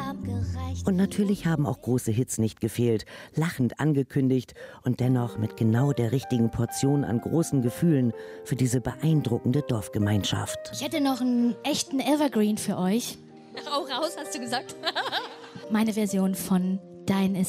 Und natürlich haben auch große Hits nicht gefehlt, lachend angekündigt und dennoch mit genau der richtigen Portion an großen Gefühlen für diese beeindruckende Dorfgemeinschaft. Ich hätte noch einen echten Evergreen für euch. Hau raus, hast du gesagt? Meine Version von Dein ist